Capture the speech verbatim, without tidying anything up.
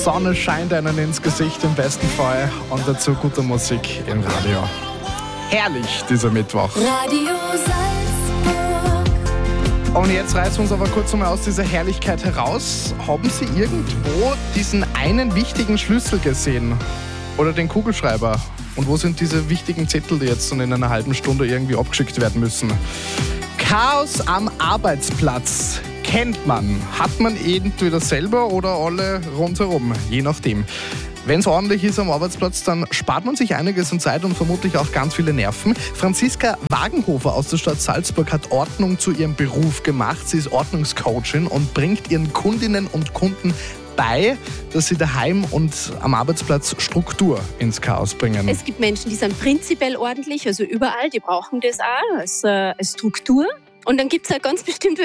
Sonne scheint einem ins Gesicht im besten Fall und dazu gute Musik im Radio. Herrlich, dieser Mittwoch. Radio Salzburg. Und jetzt reißen wir uns aber kurz einmal aus dieser Herrlichkeit heraus. Haben Sie irgendwo diesen einen wichtigen Schlüssel gesehen? Oder den Kugelschreiber? Und wo sind diese wichtigen Zettel, die jetzt in einer halben Stunde irgendwie abgeschickt werden müssen? Chaos am Arbeitsplatz kennt man. Hat man entweder selber oder alle rundherum, je nachdem. Wenn es ordentlich ist am Arbeitsplatz, dann spart man sich einiges an Zeit und vermutlich auch ganz viele Nerven. Franziska Wagenhofer aus der Stadt Salzburg hat Ordnung zu ihrem Beruf gemacht. Sie ist Ordnungscoachin und bringt ihren Kundinnen und Kunden bei, dass sie daheim und am Arbeitsplatz Struktur ins Chaos bringen. Es gibt Menschen, die sind prinzipiell ordentlich, also überall, die brauchen das auch als, äh, als Struktur. Und dann gibt es halt ganz bestimmt